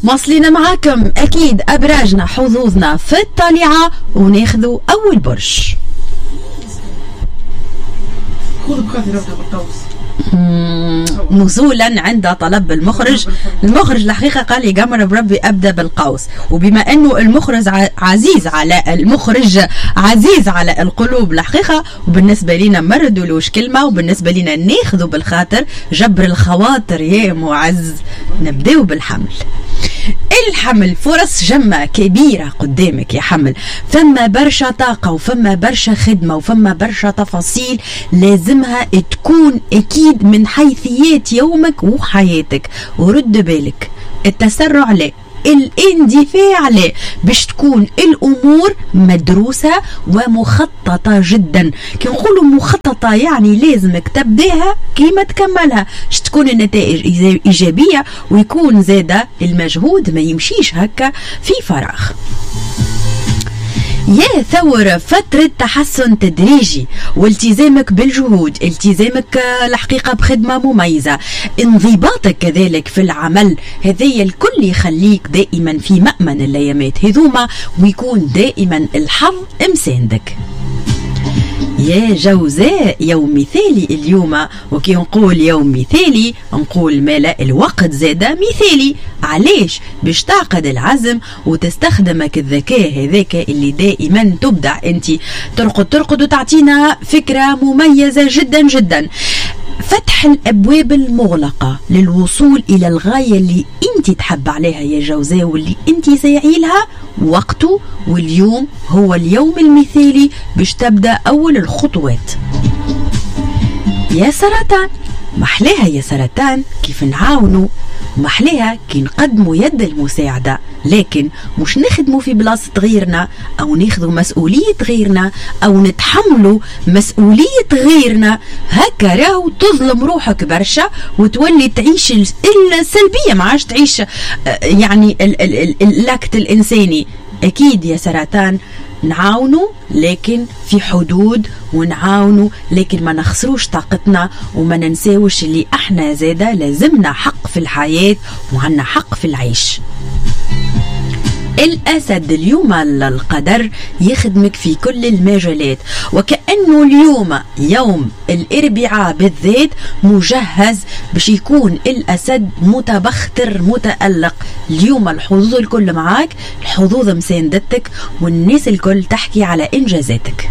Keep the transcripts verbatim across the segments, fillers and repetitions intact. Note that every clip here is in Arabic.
مواصلين معاكم اكيد ابراجنا حظوظنا في الطليعه وناخذوا اول برج. نزولا عند طلب المخرج. المخرج الحقيقه قال لي قمر بربي ابدا بالقوس، وبما انه المخرج عزيز على المخرج عزيز على القلوب الحقيقه، وبالنسبه لنا ما ردولوش كلمه، وبالنسبه لنا ناخذوا بالخاطر جبر الخواطر يا معز. نبداو بالحمل. الحمل فرص جمة كبيرة قدامك يا حمل، فما برشا طاقة وفما برشا خدمة وفما برشا تفاصيل لازمها تكون أكيد من حيثيات يومك وحياتك. ورد بالك التسرع لا، الاندفاع لا، باش تكون الامور مدروسه ومخططه جدا. كي نقولوا مخططه يعني لازمك تبداها كيما تكملها، باش تكون النتائج ايجابيه ويكون زاده المجهود ما يمشيش هكا في فراغ. يا ثور فترة تحسن تدريجي والتزامك بالجهود، التزامك الحقيقة بخدمة مميزة، انضباطك كذلك في العمل، هذايا الكل يخليك دائما في مأمن الايامات هذوما، ويكون دائما الحظ مساندك. يا جوزاء يوم مثالي اليوم، وكي نقول يوم مثالي نقول مالا الوقت زاده مثالي. علاش؟ باش تعقد العزم وتستخدمك الذكاء هذاك اللي دائما تبدع انت، ترقد ترقد وتعطينا فكره مميزه جدا جدا. فتح الابواب المغلقه للوصول الى الغايه اللي انت تحب عليها يا جوزاء واللي انت ساعي لها وقته، واليوم هو اليوم المثالي باش تبدا اول الخطوات. يا سرطان محلاها يا سرطان كيف نعاونوا، محلاها كي نقدموا يد المساعدة، لكن مش نخدموا في بلاصة غيرنا أو ناخذوا مسؤولية غيرنا أو نتحملوا مسؤولية غيرنا. هكا راهو تظلم روحك برشا وتولي تعيش السلبية، ما عادش تعيش يعني اللاكت الإنساني. أكيد يا سرطان نعاونوا لكن في حدود، ونعاونوا لكن ما نخسروش طاقتنا، وما ننساوش اللي احنا زاده لازمنا حق في الحياة وعنا حق في العيش. الأسد اليوم القدر يخدمك في كل المجالات، وكأنه اليوم يوم الأربعاء بالذات مجهز باش يكون الأسد متبختر متألق. اليوم الحظوظ الكل معاك، الحظوظ مساندتك والناس الكل تحكي على إنجازاتك.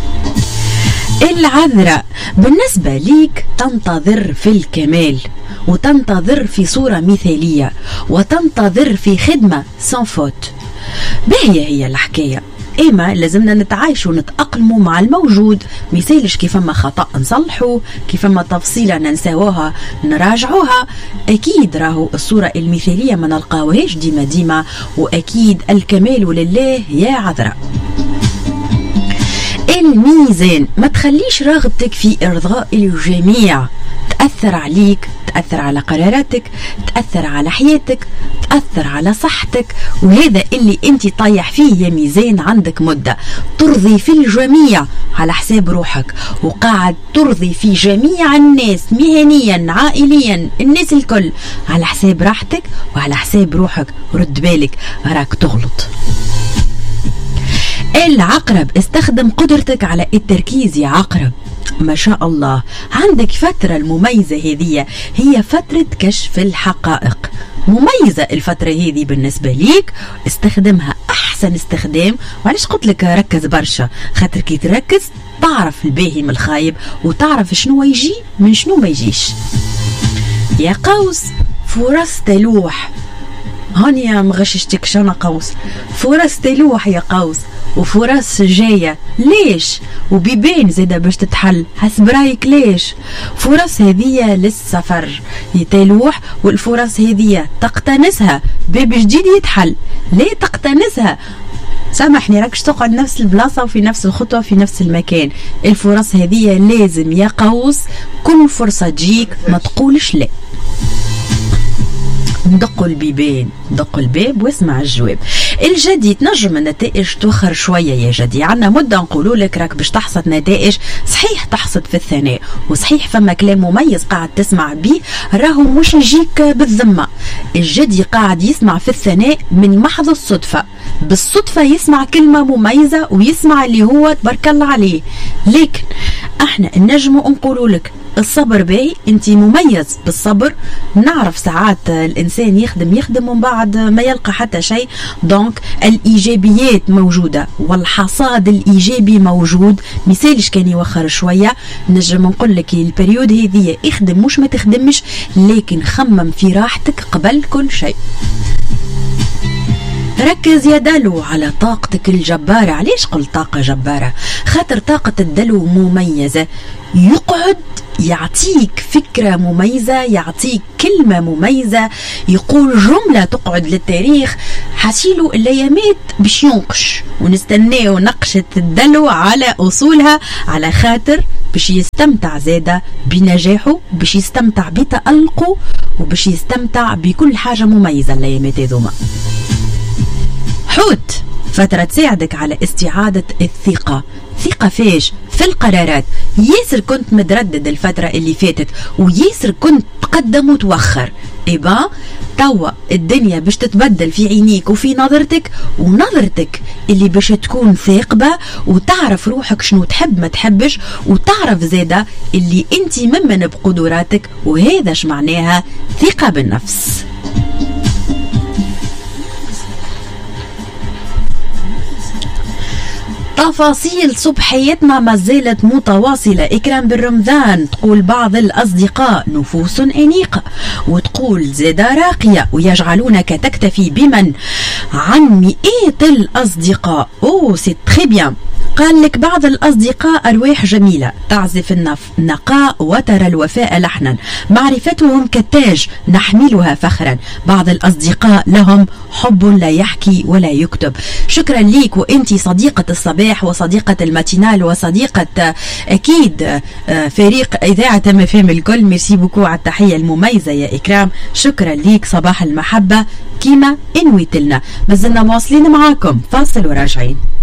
العذراء بالنسبة ليك تنتظر في الكمال، وتنتظر في صورة مثالية، وتنتظر في خدمة سان فوت. باهية هي الحكاية، إما لازمنا نتعايشوا ونتأقلموا مع الموجود، ميسالش كيف ما خطأ نصلحوا، كيف ما تفصيلة ننساوها نراجعوها. أكيد راهو الصورة المثالية ما نلقاوهاش ديما ديما، وأكيد الكمال لله يا عذراء. الميزان ما تخليش رغبتك في إرضاء الجميع تأثر عليك، تأثر على قراراتك، تأثر على حياتك، تأثر على صحتك، وهذا اللي انت طايح فيه يا ميزان. عندك مدة ترضي في الجميع على حساب روحك، وقاعد ترضي في جميع الناس مهنيا عائليا، الناس الكل على حساب راحتك وعلى حساب روحك. رد بالك راك تغلط. العقرب استخدم قدرتك على التركيز يا عقرب، ما شاء الله عندك فترة المميزة هذه هي فترة كشف الحقائق. مميزة الفترة هذه بالنسبة ليك، استخدمها أحسن استخدام. وعلاش قلت لك ركز برشا؟ خاطر كي تركز تعرف الباهي من الخايب، وتعرف شنو يجي من شنو ما يجيش. يا قوس فرص تلوح، هاني مغششتك شنا قوس، فرص تلوح يا قوس وفرص جاية. ليش؟ وبيبين زيدا باش تتحل حسب رايك. ليش؟ فرص هذية للسفر يتلوح، والفرص هذية تقتنسها باب جديد يتحل. ليه تقتنسها؟ سامحني راكش تقعد نفس البلاصة وفي نفس الخطوة في نفس المكان. الفرص هذية لازم يا قوس كل فرصة تجيك ما تقولش لا. دقوا البيبان، دقوا الباب واسمع الجواب. الجدي تنجم النتائج توخر شويه يا جدي، عندنا مده نقولوا لك راك باش تحصد نتائج، صحيح تحصد في الثناء وصحيح فما كلام مميز قاعد تسمع بيه راهو مش يجيك بالذمه. الجدي قاعد يسمع في الثناء من محض الصدفه، بالصدفه يسمع كلمه مميزه ويسمع اللي هو تبارك الله عليه. لكن احنا نجموا نقولوا لك الصبر باهي، انت مميز بالصبر. نعرف ساعات الانسان يخدم يخدم ومن بعد ما يلقى حتى شيء، دونك الايجابيات موجوده والحصاد الايجابي موجود، مثالش كان يوخر شويه. نجم نقول لك البريود هذه اخدم مش ما تخدمش، لكن خمم في راحتك قبل كل شيء. ركز يا دلو على طاقتك الجبارة. علاش قلت طاقة جبارة؟ خاطر طاقة الدلو مميزة، يقعد يعطيك فكرة مميزة، يعطيك كلمة مميزة، يقول جملة تقعد للتاريخ. حاسيلو الايامات باش ينقش ونستناو نقشة الدلو على اصولها، على خاطر باش يستمتع زادة بنجاحه، باش يستمتع بتألقه، وباش يستمتع بكل حاجة مميزة الايامات هذوما. حوت فترة تساعدك على استعادة الثقة. ثقة فيش؟ في القرارات. ياسر كنت متردد الفترة اللي فاتت وياسر كنت تقدم وتوخر، إبا توا الدنيا باش تتبدل في عينيك وفي نظرتك، ونظرتك اللي باش تكون ثاقبة وتعرف روحك شنو تحب ما تحبش، وتعرف زادة اللي انت ممن بقدراتك، وهذا ش معناها ثقة بالنفس. تفاصيل صبحيتنا ما زالت متواصلة. إكرام بالرمضان تقول بعض الأصدقاء نفوس أنيقة، وتقول زادة راقية ويجعلونك تكتفي بمن عن مئات الأصدقاء. أوه سي تري بيان. قال لك بعض الأصدقاء أرواح جميلة تعزف النقاء وترى الوفاء لحنا، معرفتهم كالتاج نحملها فخرا. بعض الأصدقاء لهم حب لا يحكي ولا يكتب. شكرا ليك وانتي صديقة الصباح وصديقة الماتينال وصديقة أكيد فريق إذاعة مفهم الكل. ميرسي بوكو على التحية المميزة يا إكرام، شكرا ليك. صباح المحبة كيما انويت لنا. مازلنا مواصلين معاكم، فاصل وراجعين.